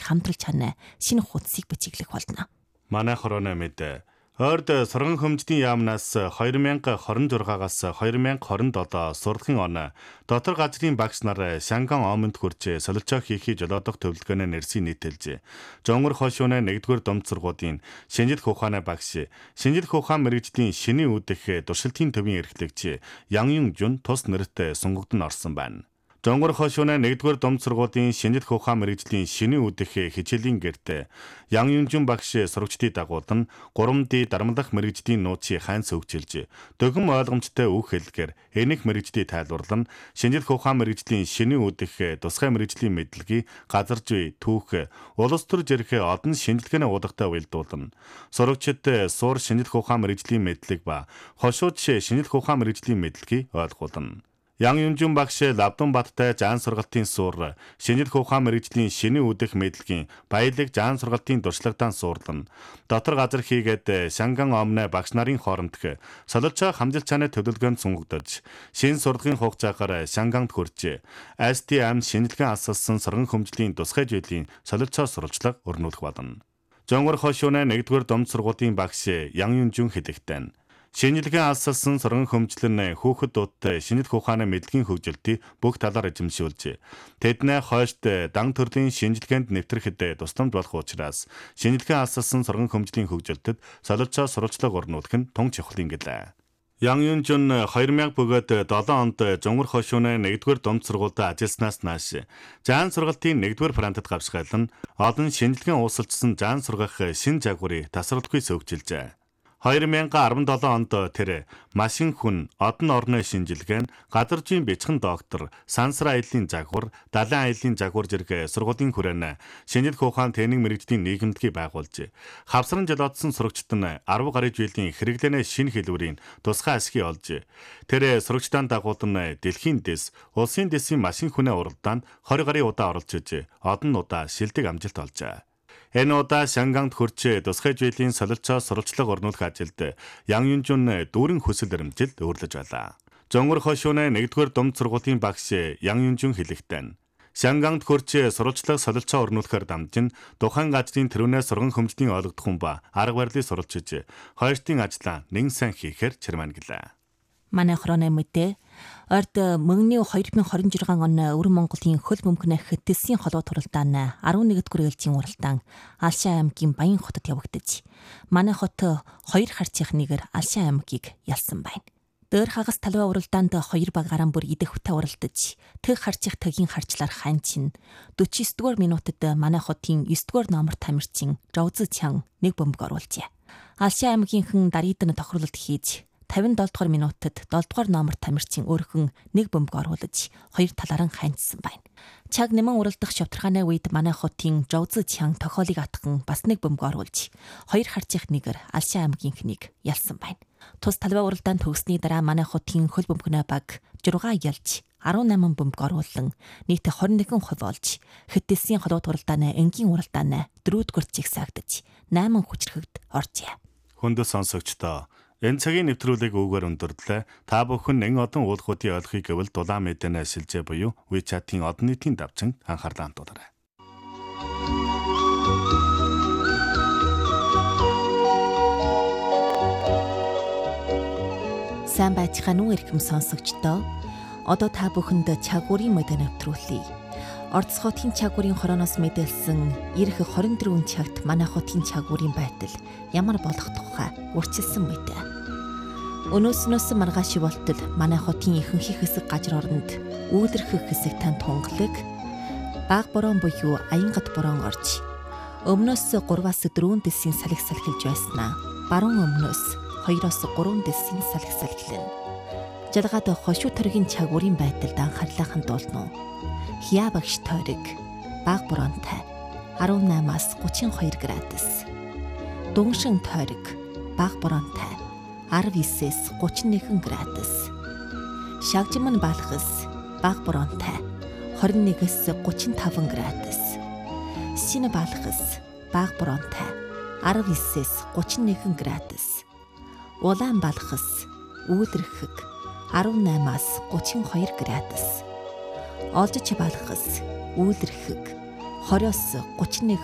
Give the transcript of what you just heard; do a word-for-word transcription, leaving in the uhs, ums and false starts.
хамтрал чанаа шинэ хуудсыг бичиглэх болно. Манай хорооны мэдээ. Ойрд сурган хөмждийн яамнаас две тысячи двадцать шестаас две тысячи двадцать седем сурлагын он дотор газрын багш нар Шанган Омонд хүрч солилцоо хийхий жолоодох төвлөгөөнөө нэрсийн нийтэлжээ. Жонгор хошууны нэгдүгээр домд сургуулийн Шинжлэх ухааны багш, Шинжлэх ухаан мэргэжлийн шинийн үүдэх туршилтын төвийн эрхлэгч Ян Юн Жун тус нэрт сонгогдсон орсон байна. Жонгор хошууны нэгдүгээр домд сургуулийн Шинжлэх ухаан мэргэжлийн шинийн үүдэх хичээлийн гэрт Ян Юн Жун багш сурагчдыг дагуулan гурван ди дарамлах мэргэжлийн нууцыг хайн сөвчилж, дөгөн ойлгомжтой үг хэллэгээр энэх мэргэжлийг тайлбарлан Шинжлэх ухаан мэргэжлийн шинийн үүдэх тусгай мэргэжлийн мэдлэгийг газар зүй, түүх, улс төр зэрэг одон шинжилгээний удагтай уялдуулна. Сурагчид суур Шинжлэх ухаан мэргэжлийн мэдлэг ба хошууч Шинжлэх ухаан мэргэжлийн мэдлэгийг ойлгуулна. Ян Юн Жун багш Лавдан Баттай заан сургалтын суур Шинжлэх ухаан мэргэжлийн шинийн үүдэх мэдлэгийн баялаг заан сургалтын дуршлагтаа суурлан дотор газар хийгээд Шанган Омны багш нарын хоорондох солилцоо хамжилт чанаа төлөвлөгөөнд сунгагдаж шинэ сурлагын хугацаагаар Шанганд хүрч эс ти эм шинжилгээ асалсан сурган хөмжлийн тусгай зүйлийн солилцоо сурвалжлага өрнүүлэх болно. Жонгор хошууны нэгдүгээр домд сургуулийн багш Ян Юн Жун хэлэхдээ шинжилгээ асалсан сурган хөмжлөн хүүхэд дуудтай шинжлэх ухааны мэдлэгийн хөгжилтийг бүх талаар эзэмшүүлж, тэдний хойшд дан төрлийн шинжилгээнд нэвтрэхэд тусламж болох учраас шинжилгээ асалсан сурган хөмжлийн хөгжилтэд солилцоо сурвалжлага өрнүүлэх нь тун чухал гэлээ. Ян Юн Жун две тысячи бөгөөд седем онд Жонгор хошууны нэгдүгээр домд сургуульд ажилласнаас нааш заан сургалтын нэгдүгээр франтад гавсгайлан олон шинжилгээ уусалжсан заан сургах шинэ жагварыг тасралтгүй сөвчилжээ. две тысячи десет онд тэр машин хүн, одон орны шинжилгээ, газар зүйн бичгэн доктор, сансар аяллаа загвар, далайн аяллаа загвар зэрэг сургуулийн хүрээнд шинжлэх ухаан техник мэргэжлийн нийгэмдгийг байгуулж, хавсран жолоодсон сурагчид нь ten гаруй жилийн хэрэглэнэ шинэ хэлбэрийн тусгай ашиг олж, тэр сурагчдын дагуулan дэлхийн дэс, улсын дэсийн машин хүнээ уралдаанд twenty гаруй удаа оролцож, одон удаа шилдэг амжилт олжээ. Энэ удаа Шанганд хүрч тусгай зүйлийн солилцоо сурвалжлага өрнүүлэх ажилд Ян Юн Жун дүүрэн хүсэл эрмэлзэлд өөрлөж байлаа. Жонгор хошууны нэгдүгээр домд сургуулийн багш Ян Юн Жун хэлэхдээ Шанганд хүрч сурвалжлага солилцоо өрнүүлэхээр дамжин тухайн газрын тэрүүнээ сурган хөмжлийн ойлгох хүн ба арга барилыг сурвалжиж, хоёртын ажлаа нэн сайн хийхээр чирмэн гэлээ. Манай хорооны мэдээ Орд мөнгөний две тысячи двадцать шесть он Өвөр Монголын хөл бөмбөгнөх Тэсийн холбоо туралдаан elevenдугаар ээлжийн уралдаан Алшаа аймгийн Баян хотод явагдаж, манай хот хоёр харцынхнийгээр Алшаа аймгийг ялсан байна. Дөр хагас талбай уралдаанд хоёр баг гараан бүр идэх хөтэ уралдаж, тэг харцых тэгийн харчлаар ханчин forty-nine дугаар минутад манай хотын nine дугаар номер тамирчин Жовзы Чан нэг бөмбөг оруулжээ. Алшаа аймгийнхэн дарийдан тохируулалт хийж fifty-seven дугаар минутад seven дугаар номер тамирчин өөрхөн нэг бөмбөг оруулж хоёр талаараа ханьцсан байна. Чаг нэмэн уралдах шавтархааны үед манай хотын Жовзы Чан тохиолыг атхан бас нэг бөмбөг оруулж хоёр харцынхнийгээр Алшаа аймгийнхнийг ялсан байна. Тус талбай уралдаан төгссний дараа манай хотын хөл бөмбөгнөө баг six ялж eighty-eight бөмбөг оруулан нийт twenty-one percent олж Тэсийн холбоо туралдааны энгийн уралдааны fourth-р чигсаагдаж eight хүчрхэгд оржээ. Хүндэт сонсогчдоо энэ цагийн нэвтрүүлгийг өгөөр өндөрлөө. Та бүхэн нэн одон уулахуудын ойлгохыг гэвэл дулаан мэдэнэ шилжээ буюу WeChat-ийн одон нийтийн давчинд анхаарлаа хандуулаарай. Сайн байцгаана уу эрхэм сонсогчдоо. Одоо та бүхэнд чагуурын мэдээ нэвтрүүлье. Орос хотын чагуурын хорооноос мэдээлсэн ирэх twenty-four цагт манай хотын чагуурын байтал ямар болох тухай үрчилсэн мэдээ. Өнөөснөөс маргааш болтол манай хотын ихэнх хэсэг газар оронд үүдэрхэх хэсэг тань тунгалаг баг борон буюу аянгат борон орж өмнөөс three-аас four дэсийн салхи салхилж байснаа баруун өмнөөс two-аас three дэсийн салхи салхилна. Жалгаад хошуу төргийн чагуурын байдалд анхаарлаа хандуулна. Хяа багш тойрог баг боронтой eighty-eight-аас thirty-two градус. Дүншин тойрог баг боронтой nineteen-ээс thirty-one градус. Шагжимн балхас баг боронтой twenty-one-ээс thirty-five градус. Син балхас баг боронтой nineteen-ээс thirty-one градус. Улаан балхас үүдэрхэг eighty-eight-аас thirty-two градус. Олжич балхас үүлэрхэг twenty-оос thirty-one